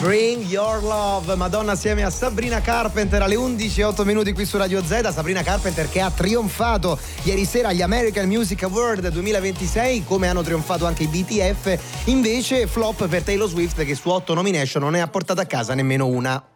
Bring Your Love, Madonna assieme a Sabrina Carpenter alle 11:08 qui su Radio Z. Sabrina Carpenter che ha trionfato ieri sera agli American Music Award 2026, come hanno trionfato anche i BTF. Invece flop per Taylor Swift, che su 8 nomination non ne ha portata a casa nemmeno una.